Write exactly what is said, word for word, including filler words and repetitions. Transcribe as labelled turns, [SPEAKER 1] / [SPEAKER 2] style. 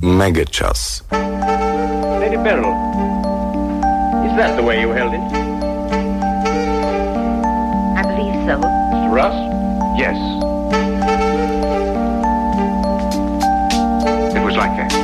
[SPEAKER 1] Mega Час.
[SPEAKER 2] Lady Beryl, is that the way you held it?
[SPEAKER 3] I believe so.
[SPEAKER 2] Mister Russ?
[SPEAKER 4] Yes. It was like that.